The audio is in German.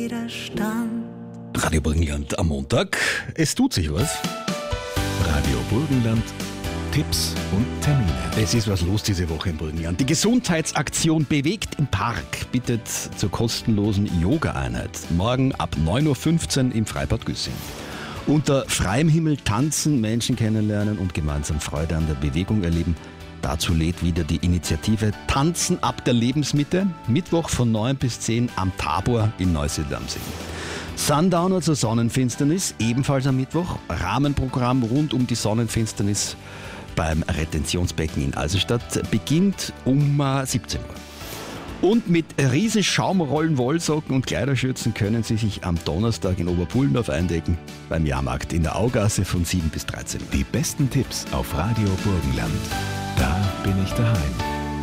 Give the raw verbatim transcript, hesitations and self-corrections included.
Widerstand. Radio Burgenland am Montag. Es tut sich was. Radio Burgenland, Tipps und Termine. Es ist was los diese Woche in Burgenland. Die Gesundheitsaktion Bewegt im Park bittet zur kostenlosen Yoga-Einheit. Morgen ab neun Uhr fünfzehn im Freibad Güssing. Unter freiem Himmel tanzen, Menschen kennenlernen und gemeinsam Freude an der Bewegung erleben. Dazu lädt wieder die Initiative Tanzen ab der Lebensmitte. Mittwoch von neun bis zehn am Tabor in Neusiedl am See. Sundowner zur Sonnenfinsternis, ebenfalls am Mittwoch. Rahmenprogramm rund um die Sonnenfinsternis beim Retentionsbecken in Eisenstadt beginnt um siebzehn Uhr. Und mit riesen Schaumrollen, Wollsocken und Kleiderschürzen können Sie sich am Donnerstag in Oberpullendorf eindecken beim Jahrmarkt in der Augasse von sieben bis dreizehn Uhr. Die besten Tipps auf Radio Burgenland. Da bin ich daheim.